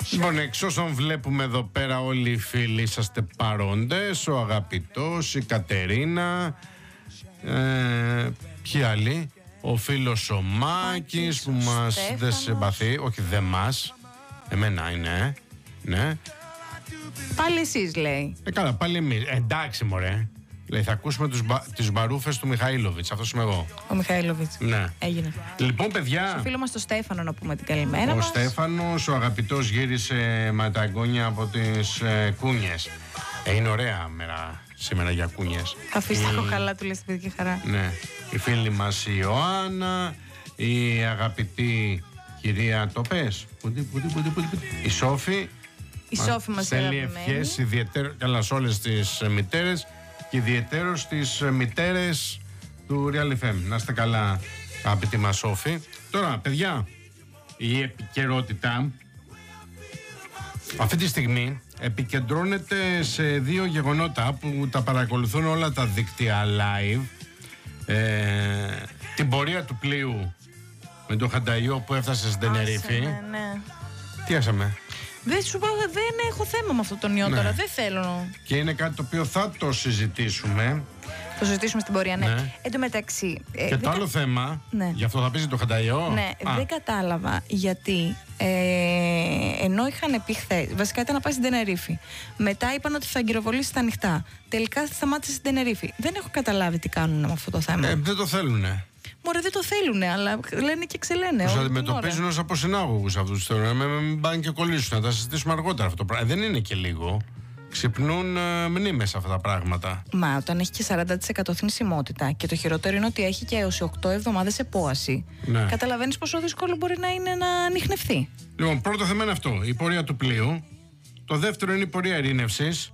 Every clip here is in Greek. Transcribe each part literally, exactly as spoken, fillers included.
Λοιπόν, εξ όσων βλέπουμε εδώ πέρα, όλοι οι φίλοι είσαστε παρόντες. Ο αγαπητός, η Κατερίνα, ε, ποιοι άλλοι, ο φίλος ο Μάκης που μας δεν συμπαθεί. Όχι, δεν μας, εμένα είναι, ναι. Πάλι εσείς, λέει. Ε, καλά, πάλι εμείς. Ε, εντάξει, μωρέ. Λέει, θα ακούσουμε τους, μπα, τις μπαρούφες του Μιχαήλοβιτς. Αυτός είμαι εγώ. Ο Μιχαήλοβιτς. Ναι. Έγινε. Λοιπόν, παιδιά. Στο φίλο μας τον Στέφανο να πούμε την καλημέρα Ο μας. Στέφανος, ο αγαπητός, γύρισε με τα εγγόνια από τις ε, Κούνιες. Ε, είναι ωραία μέρα σήμερα για Κούνιες. Θα αφήσει τα η... κοχαλά του, λέει, στην παιδική χαρά. Ναι. Η φίλη μας η Ιωάννα, η αγαπητή κυρία, το πες, πούτι, πούτι, πούτι, πούτι, πούτι. Η Σόφη. Η Σόφη μας στέλνει ευχές ιδιαίτερο, καλά, σε όλες τις μητέρες και ιδιαίτερως στις μητέρες του Real εφ εμ. Να είστε καλά, αγαπητή μας Σόφη. Τώρα, παιδιά, η επικαιρότητα αυτή τη στιγμή επικεντρώνεται σε δύο γεγονότα που τα παρακολουθούν όλα τα δίκτυα live. Ε, την πορεία του πλοίου με τον Χανταϊό που έφτασε στην Τενερίφη. Ναι, ναι. Τι άσαμε? Δεν σου πω, δεν έχω θέμα με αυτό τον ιό, ναι. Τώρα, δεν θέλω. Και είναι κάτι το οποίο θα το συζητήσουμε. Το συζητήσουμε στην πορεία, ναι. ναι. Εν τω μεταξύ. Και ε, το άλλο κα... θέμα, ναι. γι' αυτό θα πεις το Χανταϊό. Ναι, Α. δεν κατάλαβα γιατί. Ε, ενώ είχαν πει χθες, βασικά ήταν να πάει στην Τενερίφη. Μετά είπαν ότι θα αγκυροβολήσει τα ανοιχτά. Τελικά σταμάτησε στην Τενερίφη. Δεν έχω καταλάβει τι κάνουν με αυτό το θέμα. Ε, δεν το θέλουνε. Μωρέ, δεν το θέλουνε, αλλά λένε και ξελένε. Τους αντιμετωπίζουν ως αποσυνάγωγους αυτούς. Μην πάνε και κολλήσουν, να τα συζητήσουμε αργότερα αυτό το πράγμα. Δεν είναι και λίγο. Ξυπνούν ε, μνήμες αυτά τα πράγματα. Μα όταν έχει και σαράντα τοις εκατό θνησιμότητα και το χειρότερο είναι ότι έχει και έως οκτώ εβδομάδες επόαση, ναι. Καταλαβαίνεις πόσο δύσκολο μπορεί να είναι να ανιχνευθεί. Λοιπόν, πρώτο θέμα είναι αυτό, η πορεία του πλοίου. Το δεύτερο είναι η πορεία ειρήνευσης.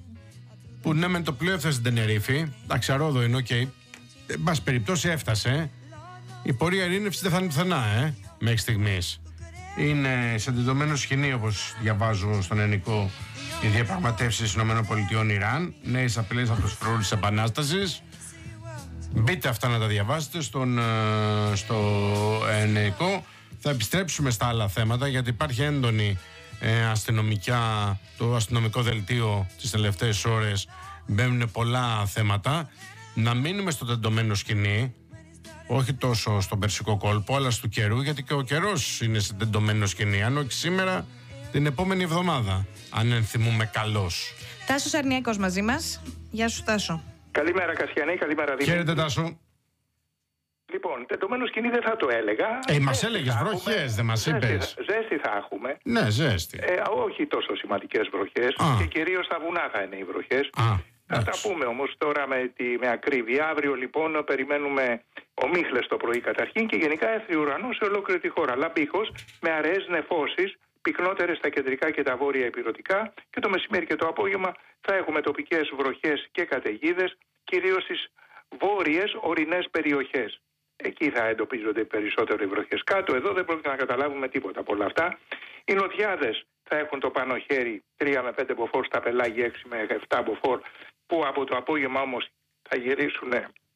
Που ναι, με το πλοίο έφτασε στην Τενερίφη. Εντάξει, αρόδο είναι, οκ. Okay. Εν πάση περιπτώσει έφτασε. Η πορεία ειρήνευσης δεν θα είναι πουθενά, ε, μέχρι στιγμής. Είναι σε τεντωμένο σκηνή, όπως διαβάζω στον Ελληνικό, οι διαπραγματεύσεις ΗΠΑ Ιράν. Νέες απειλές από τους φρουρούς της Επανάστασης. Μπείτε αυτά να τα διαβάσετε στον, στο Ελληνικό. Θα επιστρέψουμε στα άλλα θέματα, γιατί υπάρχει έντονη ε, αστυνομικά, το αστυνομικό δελτίο τις τελευταίες ώρες. Μπαίνουν πολλά θέματα. Να μείνουμε στο τεντωμένο σκηνή. Όχι τόσο στον Περσικό κόλπο, αλλά του καιρού, γιατί και ο καιρός είναι σε τεντωμένο σκηνή. Αν όχι σήμερα, την επόμενη εβδομάδα, αν ενθυμούμε καλώς. Τάσος Αρνιακός μαζί μας. Γεια σου, Τάσο. Καλημέρα, Κασιανή, καλημέρα, Δήμη. Χαίρετε, Τάσο. Λοιπόν, τεντωμένο σκηνή δεν θα το έλεγα. Ε, μας έλεγες βροχές, δεν μας είπες? Ζέστη θα έχουμε. Ναι, ζέστη. Ε, όχι τόσο σημαντικές βροχές. Α. Και κυρίως στα βουνά θα είναι οι βροχές. Α. Θα τα πούμε όμως τώρα με, τη, με ακρίβεια. Αύριο λοιπόν περιμένουμε ομίχλες το πρωί καταρχήν και γενικά έθρη ουρανό σε ολόκληρη τη χώρα. Λαμπίχος με αραιές νεφώσεις, πυκνότερες στα κεντρικά και τα βόρεια ηπειρωτικά, και το μεσημέρι και το απόγευμα θα έχουμε τοπικές βροχές και καταιγίδες, κυρίως στις βόρειες ορεινές περιοχές. Εκεί θα εντοπίζονται περισσότερο οι βροχές. Κάτω εδώ δεν πρόκειται να καταλάβουμε τίποτα από όλα αυτά. Οι νοτιάδες θα έχουν το πάνω χέρι τρία με πέντε μποφόρ, στα πελάγια έξι με επτά μποφόρ, που από το απόγευμα όμως θα γυρίσουν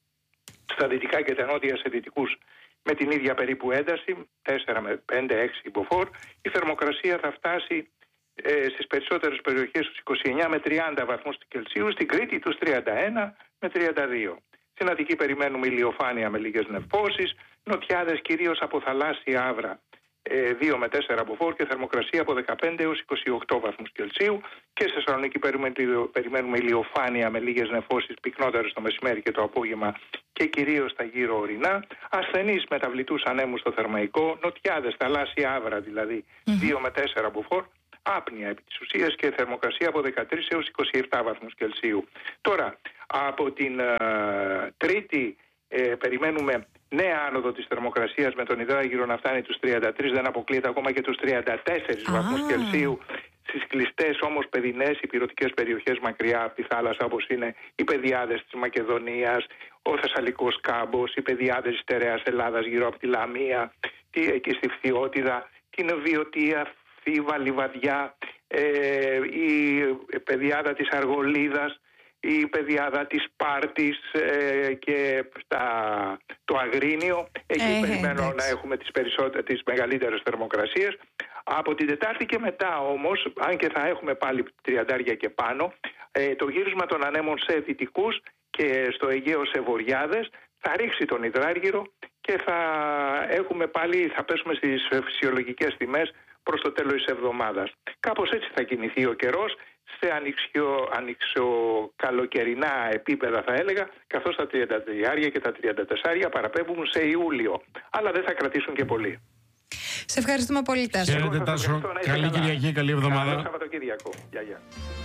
στα δυτικά και τα νότια σε δυτικούς με την ίδια περίπου ένταση, τέσσερα με πέντε έξι μποφόρ. Η θερμοκρασία θα φτάσει ε, στις περισσότερες περιοχές στους είκοσι εννέα με τριάντα βαθμούς Κελσίου, στην Κρήτη τους τριάντα ένα με τριάντα δύο. Στην Αττική περιμένουμε ηλιοφάνεια με λίγες νεφώσεις, νοτιάδες κυρίως από θαλάσσια άβρα, δύο με τέσσερα μποφόρ και θερμοκρασία από δεκαπέντε έως είκοσι οκτώ βαθμούς Κελσίου, και στη Θεσσαλονίκη περιμένουμε ηλιοφάνεια με λίγες νεφώσεις, πυκνότερες το μεσημέρι και το απόγευμα και κυρίως στα γύρω ορεινά. Ασθενείς μεταβλητούς ανέμους στο Θερμαϊκό, νοτιάδες, θαλάσσια άβρα δηλαδή, mm-hmm. δύο με τέσσερα μποφόρ, άπνοια επί της ουσίας και θερμοκρασία από δεκατρείς έως είκοσι επτά βαθμούς Κελσίου. Τώρα, από την uh, Τρίτη ε, περιμένουμε νέα άνοδο της θερμοκρασίας με τον υδράγυρο να φτάνει τους τριάντα τρεις, δεν αποκλείεται ακόμα και τους τριάντα τέσσερις ah. βαθμούς Κελσίου στις κλειστές όμως παιδινές ηπειρωτικές περιοχές μακριά από τη θάλασσα, όπως είναι οι πεδιάδες της Μακεδονίας, ο Θεσσαλικός κάμπος, οι πεδιάδες της Στερεάς Ελλάδας γύρω από τη Λαμία, εκεί στη Φθιώτιδα, την Βιωτία, Θήβα, Λιβαδιά, ε, η πεδιάδα της Αργολίδας, η πεδιάδα της Σπάρτης ε, και τα, το Αγρίνιο. Εκεί ε, περιμένω ε, να έχουμε τις, περισσότερες, τις μεγαλύτερες θερμοκρασίες. Από την Τετάρτη και μετά όμως, αν και θα έχουμε πάλι τριαντάρια και πάνω, ε, το γύρισμα των ανέμων σε δυτικούς και στο Αιγαίο σε βορειάδες θα ρίξει τον υδράργυρο και θα έχουμε πάλι, θα πέσουμε στις φυσιολογικές τιμές προς το τέλος της εβδομάδας. Κάπως έτσι θα κινηθεί ο καιρός, σε ανοιξιο, ανοιξιοκαλοκαιρινά επίπεδα θα έλεγα, καθώς τα τριάντα τρία και τα τριάντα τέσσερα παραπέμπουν σε Ιούλιο. Αλλά δεν θα κρατήσουν και πολύ. Σε ευχαριστούμε πολύ, Τάσο. Χαίρετε, Τάσο. Καλή Κυριακή, καλή εβδομάδα. Καλό Σαββατοκύριακο. Γεια, γεια.